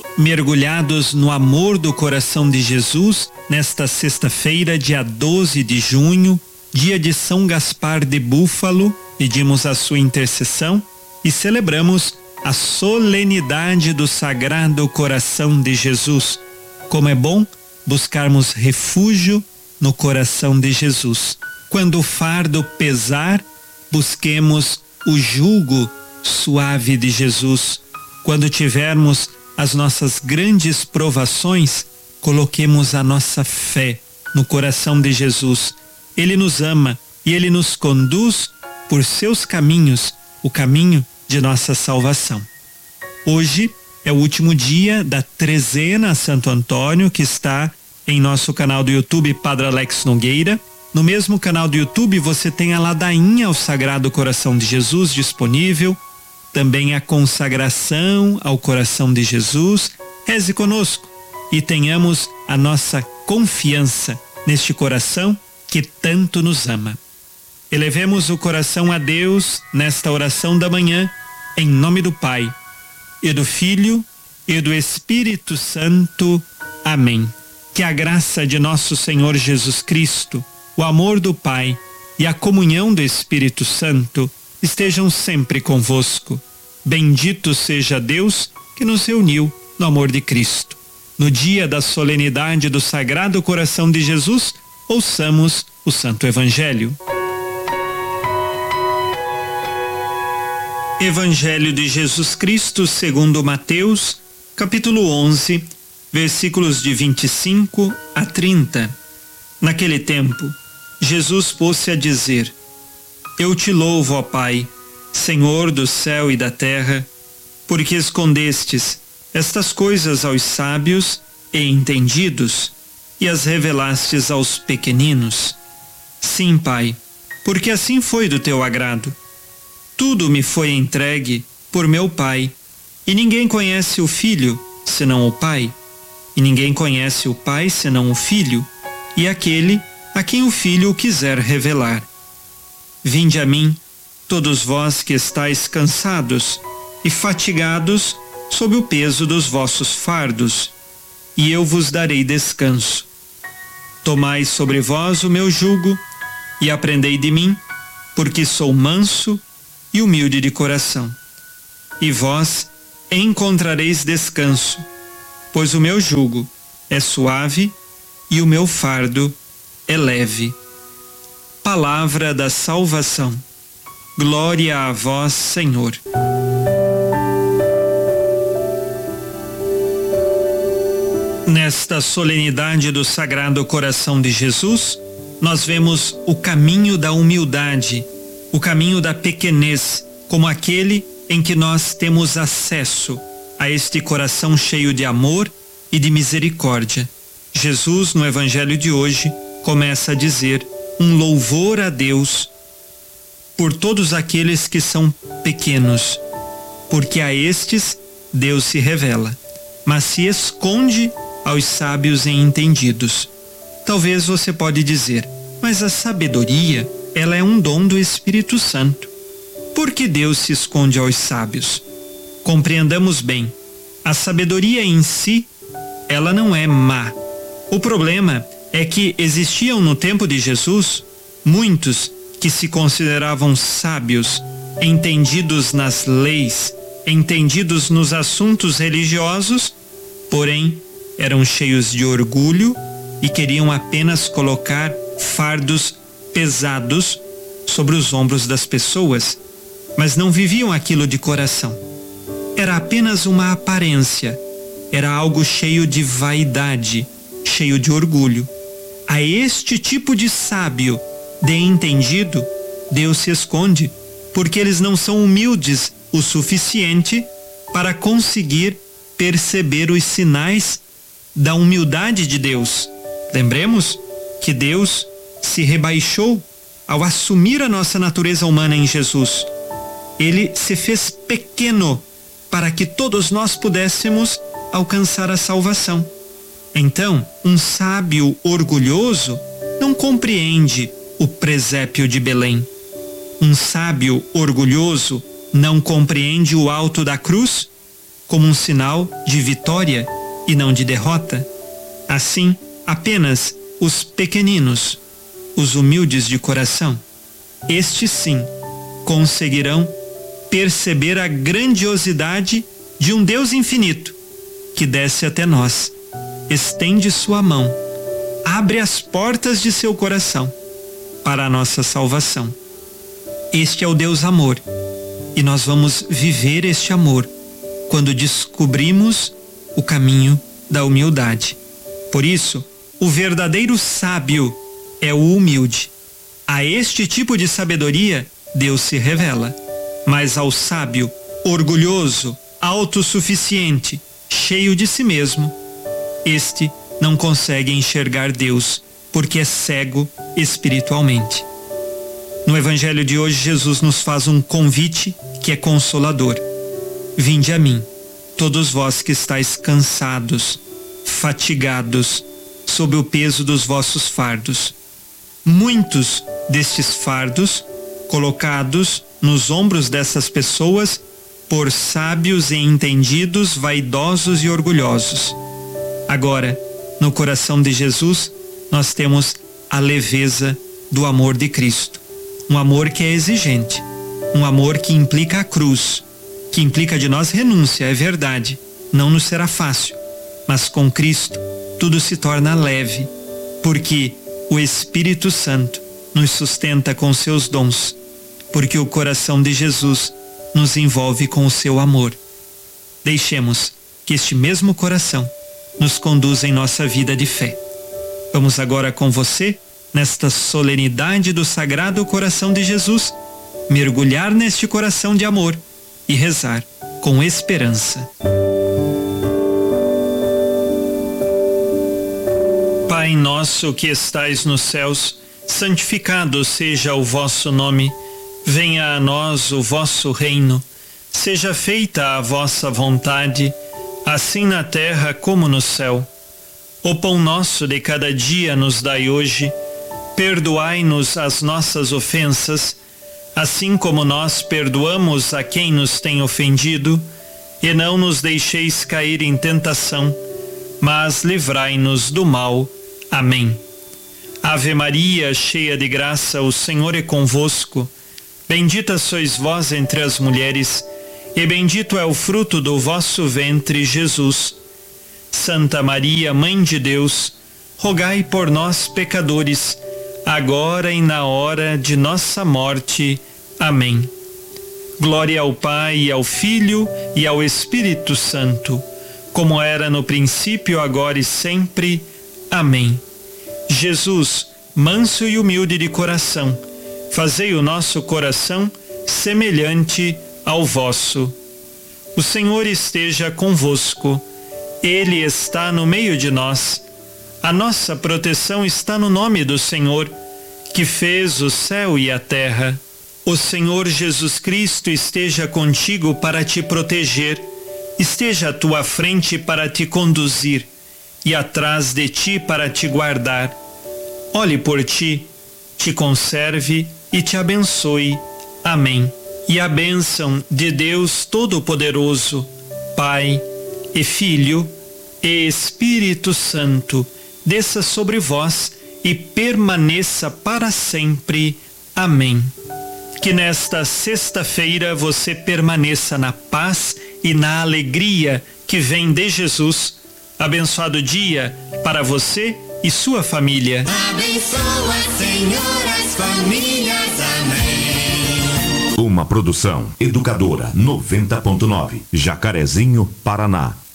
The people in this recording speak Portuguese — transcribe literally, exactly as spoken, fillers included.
mergulhados no amor do coração de Jesus, nesta sexta-feira, dia doze de junho, dia de São Gaspar de Búfalo, pedimos a sua intercessão e celebramos a solenidade do Sagrado Coração de Jesus. Como é bom buscarmos refúgio no coração de Jesus. Quando o fardo pesar, busquemos o jugo suave de Jesus. Quando tivermos as nossas grandes provações, coloquemos a nossa fé no coração de Jesus. Ele nos ama e Ele nos conduz por seus caminhos, o caminho de nossa salvação. Hoje é o último dia da trezena a Santo Antônio, que está em nosso canal do YouTube Padre Alex Nogueira. No mesmo canal do YouTube você tem a ladainha ao Sagrado Coração de Jesus disponível, também a consagração ao coração de Jesus. Reze conosco e tenhamos a nossa confiança neste coração que tanto nos ama. Elevemos o coração a Deus nesta oração da manhã, em nome do Pai, e do Filho, e do Espírito Santo. Amém. Que a graça de nosso Senhor Jesus Cristo, o amor do Pai e a comunhão do Espírito Santo estejam sempre convosco. Bendito seja Deus que nos reuniu no amor de Cristo. No dia da solenidade do Sagrado Coração de Jesus, ouçamos o Santo Evangelho. Evangelho de Jesus Cristo segundo Mateus, capítulo onze, versículos de vinte e cinco a trinta. Naquele tempo, Jesus pôs-se a dizer: Eu te louvo, ó Pai, Senhor do céu e da terra, porque escondestes estas coisas aos sábios e entendidos e as revelastes aos pequeninos. Sim, Pai, porque assim foi do teu agrado. Tudo me foi entregue por meu Pai, e ninguém conhece o Filho senão o Pai, e ninguém conhece o Pai senão o Filho, e aquele a quem o Filho o quiser revelar. Vinde a mim, todos vós que estáis cansados e fatigados sob o peso dos vossos fardos, e eu vos darei descanso. Tomai sobre vós o meu jugo e aprendei de mim, porque sou manso e humilde de coração. E vós encontrareis descanso, pois o meu jugo é suave e o meu fardo é leve. Palavra da salvação. Glória a vós, Senhor. Nesta solenidade do Sagrado Coração de Jesus, nós vemos o caminho da humildade, o caminho da pequenez, como aquele em que nós temos acesso a este coração cheio de amor e de misericórdia. Jesus, no Evangelho de hoje, começa a dizer um louvor a Deus por todos aqueles que são pequenos, porque a estes Deus se revela, mas se esconde aos sábios e entendidos. Talvez você pode dizer, mas a sabedoria, ela é um dom do Espírito Santo. Por que Deus se esconde aos sábios? Compreendamos bem, a sabedoria em si, ela não é má. O problema é que existiam no tempo de Jesus muitos que se consideravam sábios, entendidos nas leis, entendidos nos assuntos religiosos, porém eram cheios de orgulho e queriam apenas colocar fardos pesados sobre os ombros das pessoas, mas não viviam aquilo de coração. Era apenas uma aparência, era algo cheio de vaidade, cheio de orgulho. A este tipo de sábio, de entendido, Deus se esconde, porque eles não são humildes o suficiente para conseguir perceber os sinais da humildade de Deus. Lembremos que Deus se rebaixou ao assumir a nossa natureza humana em Jesus. Ele se fez pequeno para que todos nós pudéssemos alcançar a salvação. Então, um sábio orgulhoso não compreende o presépio de Belém. Um sábio orgulhoso não compreende o alto da cruz, como um sinal de vitória e não de derrota. Assim, apenas os pequeninos, os humildes de coração, estes sim conseguirão perceber a grandiosidade de um Deus infinito que desce até nós, estende sua mão, abre as portas de seu coração para a nossa salvação. Este é o Deus amor, e nós vamos viver este amor quando descobrimos o caminho da humildade. Por isso, o verdadeiro sábio é o humilde. A este tipo de sabedoria, Deus se revela. Mas ao sábio, orgulhoso, autossuficiente, cheio de si mesmo, este não consegue enxergar Deus, porque é cego espiritualmente. No Evangelho de hoje, Jesus nos faz um convite que é consolador. Vinde a mim, todos vós que estáis cansados, fatigados, sob o peso dos vossos fardos. Muitos destes fardos, colocados nos ombros dessas pessoas por sábios e entendidos, vaidosos e orgulhosos. Agora, no coração de Jesus, nós temos a leveza do amor de Cristo. Um amor que é exigente, um amor que implica a cruz, que implica de nós renúncia, é verdade, não nos será fácil, mas com Cristo tudo se torna leve, porque o Espírito Santo nos sustenta com seus dons, porque o coração de Jesus nos envolve com o seu amor. Deixemos que este mesmo coração nos conduza em nossa vida de fé. Vamos agora com você, nesta solenidade do Sagrado Coração de Jesus, mergulhar neste coração de amor e rezar com esperança. Pai nosso que estais nos céus, santificado seja o vosso nome. Venha a nós o vosso reino. Seja feita a vossa vontade, assim na terra como no céu. O pão nosso de cada dia nos dai hoje. Perdoai-nos as nossas ofensas, assim como nós perdoamos a quem nos tem ofendido, e não nos deixeis cair em tentação, mas livrai-nos do mal. Amém. Ave Maria, cheia de graça, o Senhor é convosco. Bendita sois vós entre as mulheres, e bendito é o fruto do vosso ventre, Jesus. Santa Maria, Mãe de Deus, rogai por nós, pecadores, agora e na hora de nossa morte. Amém. Glória ao Pai, e ao Filho e ao Espírito Santo, como era no princípio, agora e sempre. Amém. Jesus, manso e humilde de coração, fazei o nosso coração semelhante ao vosso. O Senhor esteja convosco. Ele está no meio de nós. A nossa proteção está no nome do Senhor, que fez o céu e a terra. O Senhor Jesus Cristo esteja contigo para te proteger, esteja à tua frente para te conduzir e atrás de ti para te guardar. Olhe por ti, te conserve e te abençoe. Amém. E a bênção de Deus Todo-Poderoso, Pai e Filho e Espírito Santo, desça sobre vós e permaneça para sempre. Amém. Que nesta sexta-feira você permaneça na paz e na alegria que vem de Jesus. Abençoado dia para você e sua família. Abençoa, Senhor, as famílias. Amém. Uma produção Educadora noventa ponto nove, Jacarezinho, Paraná.